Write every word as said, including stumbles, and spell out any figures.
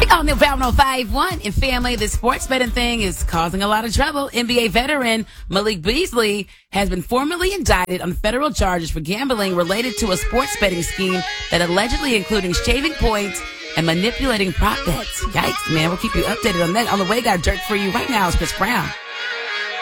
On the Power oh five one in family, the sports betting thing is causing a lot of trouble. N B A veteran Malik Beasley has been formally indicted on federal charges for gambling related to a sports betting scheme that allegedly including shaving points and manipulating prop bets. Yikes, man. We'll keep you updated on that. On the way, got dirt for you right now is Chris Brown.